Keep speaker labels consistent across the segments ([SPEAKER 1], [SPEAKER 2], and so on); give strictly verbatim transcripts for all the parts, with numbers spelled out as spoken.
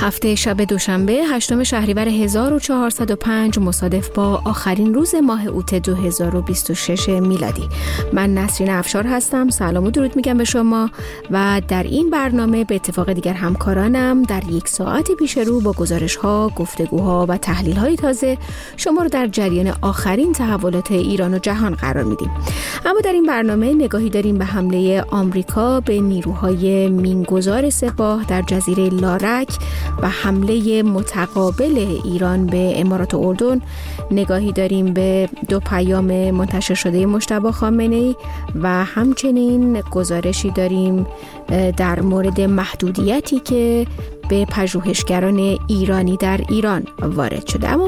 [SPEAKER 1] هفته شب دوشنبه هشتم شهریور هزار و چهارصد و پنج مصادف با آخرین روز ماه اوت دو هزار و بیست و شش میلادی. من نسرین افشار هستم. سلام و درود میگم به شما و در این برنامه به اتفاق دیگر همکارانم در یک ساعت پیش رو با گزارش‌ها، گفتگوها و تحلیل‌های تازه شما رو در جریان آخرین تحولات ایران و جهان قرار میدیم. اما در این برنامه نگاهی داریم به حمله آمریکا به نیروهای مینگذار سپاه در جزیره لارک و حمله متقابل ایران به امارات و اردن. نگاهی داریم به دو پیام منتشر شده مجتبی خامنه‌ای و همچنین گزارشی داریم در مورد محدودیتی که به پژوهشگران ایرانی در ایران وارد شده. اما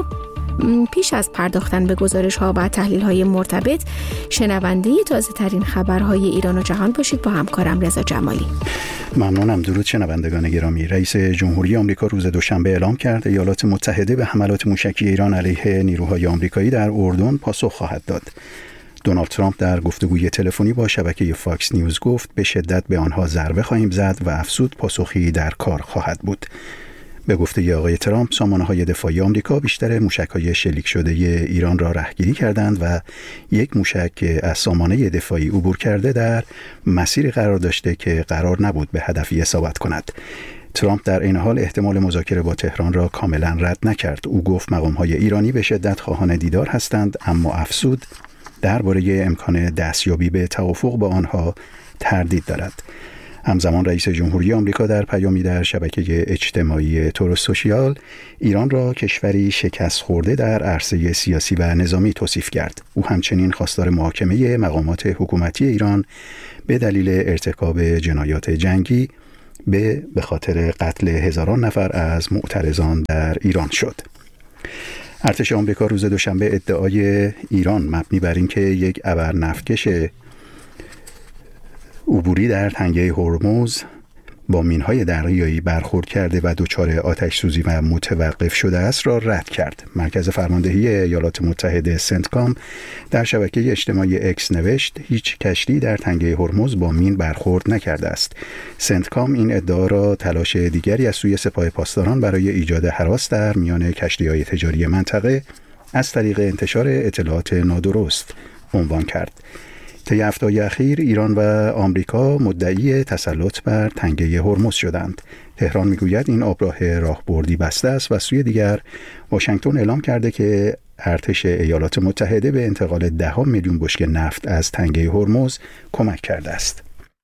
[SPEAKER 1] پیش از پرداختن به گزارش ها و تحلیل های مرتبط، شنونده تازه ترین خبرهای ایران و جهان باشید با همکارم رضا جمالی.
[SPEAKER 2] ممنونم. درود شنوندگان گرامی. رئیس جمهوری آمریکا روز دوشنبه اعلام کرد ایالات متحده به حملات موشکی ایران علیه نیروهای آمریکایی در اردن پاسخ خواهد داد. دونالد ترامپ در گفتگوی تلفنی با شبکه فاکس نیوز گفت به شدت به آنها ضربه خواهیم زد و افزود پاسخی در کار خواهد بود. به گفته آقای ترامپ، سامانه‌های دفاعی آمریکا بیشتر موشک‌های شلیک شده ایران را رهگیری کردند و یک موشک که از سامانه دفاعی عبور کرده در مسیر قرار داشته که قرار نبود به هدفی اصابت کند. ترامپ در این حال احتمال مذاکره با تهران را کاملا رد نکرد. او گفت مقام‌های ایرانی به شدت خواهان دیدار هستند، اما افزود درباره امکان دستیابی به توافق با آنها تردید دارد. همزمان رئیس جمهوری آمریکا در پیامی در شبکه اجتماعی تروث سوشیال ایران را کشوری شکست خورده در عرصه سیاسی و نظامی توصیف کرد. او همچنین خواستار محاکمه مقامات حکومتی ایران به دلیل ارتکاب جنایات جنگی به به خاطر قتل هزاران نفر از معترضان در ایران شد. ارتش آمریکا روز دوشنبه ادعای ایران مبنی بر اینکه یک ابرنفتکش عبوری در تنگه هرمز با مینهای دریایی برخورد کرده و دچار آتش سوزی و متوقف شده است را رد کرد. مرکز فرماندهی ایالات متحده سنتکام در شبکه اجتماعی اکس نوشت هیچ کشتی در تنگه هرمز با مین برخورد نکرده است. سنتکام این ادعا را تلاش دیگری از سوی سپاه پاسداران برای ایجاد هراس در میان کشتی‌های تجاری منطقه از طریق انتشار اطلاعات نادرست عنوان کرد. طی هفته‌های اخیر ایران و آمریکا مدعی تسلط بر تنگه هرمز شدند. تهران میگوید این آبراه راهبردی بسته است و سوی دیگر واشنگتن اعلام کرده که ارتش ایالات متحده به انتقال ده میلیون بشکه نفت از تنگه هرمز کمک کرده است.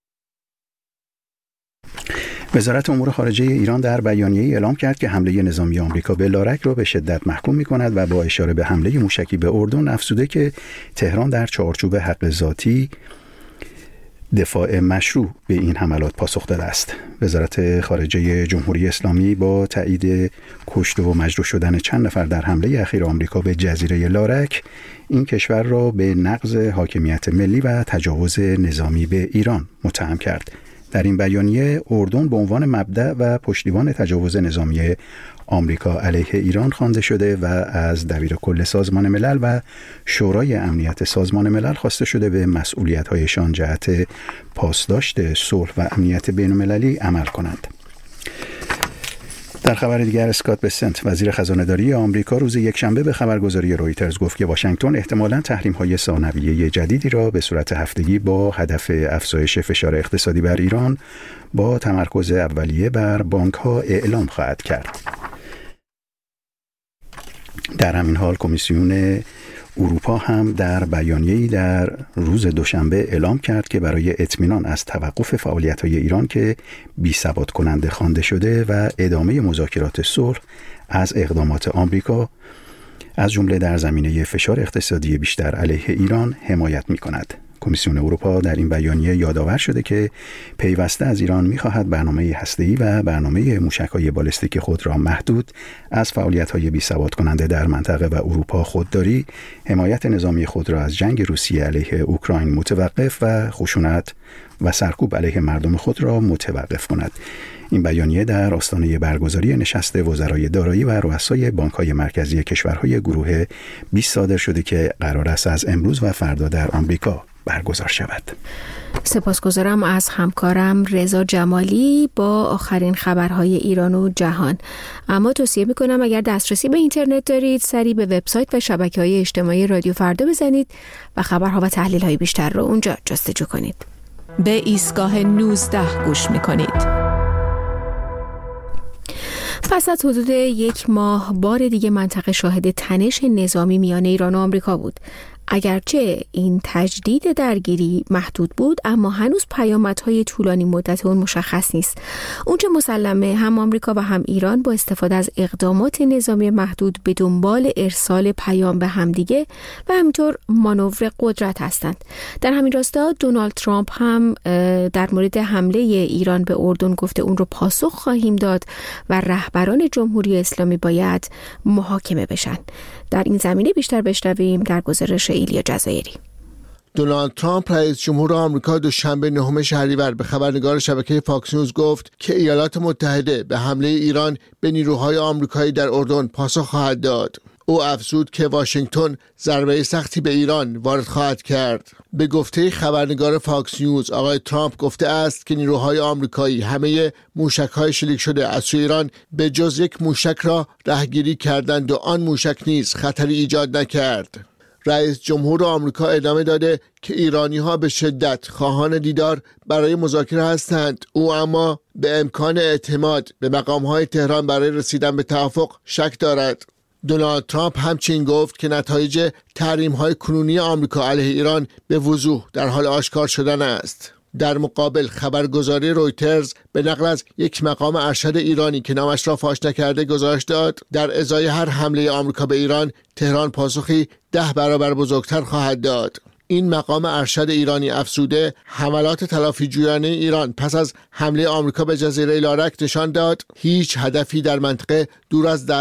[SPEAKER 2] وزارت امور خارجه ایران در بیانیه‌ای اعلام کرد که حمله نظامی آمریکا به لارک را به شدت محکوم می‌کند و با اشاره به حمله موشکی به اردن افزوده که تهران در چارچوب حق ذاتی دفاع مشروع به این حملات پاسخ داده است. وزارت خارجه جمهوری اسلامی با تایید کشته و مجروح شدن چند نفر در حمله اخیر آمریکا به جزیره لارک، این کشور را به نقض حاکمیت ملی و تجاوز نظامی به ایران متهم کرد. در این بیانیه اردن به عنوان مبدأ و پشتیبان تجاوز نظامی آمریکا علیه ایران خوانده شده و از دبیر کل سازمان ملل و شورای امنیت سازمان ملل خواسته شده به مسئولیت‌هایشان جهت پاسداشت صلح و امنیت بین‌المللی عمل کنند. در خبر دیگر، اسکات بسنت وزیر خزانه‌داری آمریکا روز یکشنبه به خبرگزاری رویترز گفت که واشنگتن احتمالاً تحریم‌های ثانویه جدیدی را به صورت هفتگی با هدف افزایش فشار اقتصادی بر ایران با تمرکز اولیه بر بانک‌ها اعلام خواهد کرد. در همین حال کمیسیون اروپا هم در بیانیه‌ای در روز دوشنبه اعلام کرد که برای اطمینان از توقف فعالیت‌های ایران که بی‌ثبات کننده خوانده شده و ادامه مذاکرات صلح از اقدامات آمریکا از جمله در زمینه فشار اقتصادی بیشتر علیه ایران حمایت می‌کند. کمیسیون اروپا در این بیانیه یادآور شده که پیوسته از ایران می‌خواهد برنامه هسته‌ای و برنامه موشک‌های بالستیک خود را محدود، از فعالیت‌های بی‌ثبات کننده در منطقه و اروپا خودداری، حمایت نظامی خود را از جنگ روسیه علیه اوکراین متوقف و خشونت و سرکوب علیه مردم خود را متوقف کند. این بیانیه در آستانه برگزاری نشست وزرای دارایی و رؤسای بانک‌های مرکزی کشورهای گروه بیست صادر شده که قرار است از امروز و فردا در آمریکا برگزار شود.
[SPEAKER 1] سپاسگزارم از همکارم رضا جمالی با آخرین خبرهای ایران و جهان. اما توصیه میکنم اگر دسترسی به اینترنت دارید سریع به وبسایت و شبکه‌های اجتماعی رادیو فردا بزنید و خبرها و تحلیل‌های بیشتر رو اونجا جستجو کنید.
[SPEAKER 3] به ایستگاه نوزده گوش میکنید.
[SPEAKER 1] پس از حدود یک ماه بار دیگه منطقه شاهد تنش نظامی میان ایران و آمریکا بود. اگرچه این تجدید درگیری محدود بود اما هنوز پیامدهای طولانی مدت اون مشخص نیست. اونچه مسلمه هم آمریکا و هم ایران با استفاده از اقدامات نظامی محدود به دنبال ارسال پیام به همدیگه و همینطور مانور قدرت هستند. در همین راستا دونالد ترامپ هم در مورد حمله ایران به اردن گفته اون رو پاسخ خواهیم داد و رهبران جمهوری اسلامی باید محاکمه بشن. در این زمینه بیشتر بشنویم در گزارش ایلیا جزایری.
[SPEAKER 4] دونالد ترامپ رئیس جمهور آمریکا دوشنبه نهم شهریور به خبرنگار شبکه فاکس نیوز گفت که ایالات متحده به حمله ایران به نیروهای آمریکایی در اردن پاسخ خواهد داد. او افزود که واشنگتن ضربه سختی به ایران وارد خواهد کرد. به گفته خبرنگار فاکس نیوز آقای ترامپ گفته است که نیروهای آمریکایی همه موشک‌های شلیک شده از سوی ایران به جز یک موشک را رهگیری کردند و آن موشک نیز خطری ایجاد نکرد. رئیس جمهور آمریکا ادامه داده که ایرانی‌ها به شدت خواهان دیدار برای مذاکره هستند. او اما به امکان اعتماد به مقام‌های تهران برای رسیدن به توافق شک دارد. دونالد ترامپ همچنین گفت که نتایج تحریم‌های کنونی آمریکا علیه ایران به وضوح در حال آشکار شدن است. در مقابل خبرگزاری رویترز به نقل از یک مقام ارشد ایرانی که نامش را فاش نکرده گزارش داد در ازای هر حمله آمریکا به ایران تهران پاسخی ده برابر بزرگتر خواهد داد. این مقام ارشد ایرانی افزوده حملات تلافی جویانه ایران پس از حمله آمریکا به جزیره لارک نشان داد هیچ هدفی در منطقه دور از